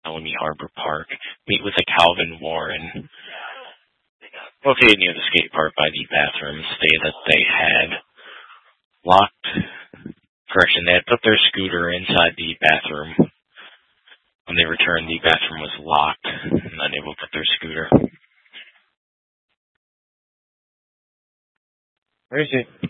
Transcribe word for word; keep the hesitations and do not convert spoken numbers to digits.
Helmy Harbor Park, meet with a Calvin Warren, located near the skate park by the bathroom, stated that they had locked, correction, they had put their scooter inside the bathroom. When they returned, the bathroom was locked and unable to put their scooter. Where is it?